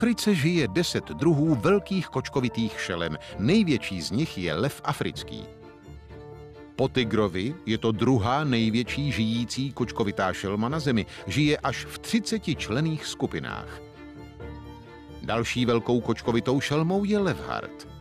Africe žije 10 druhů velkých kočkovitých šelem. Největší z nich je lev africký. Po tygrovi je to druhá největší žijící kočkovitá šelma na Zemi. Žije až v 30členných skupinách. Další velkou kočkovitou šelmou je levhart.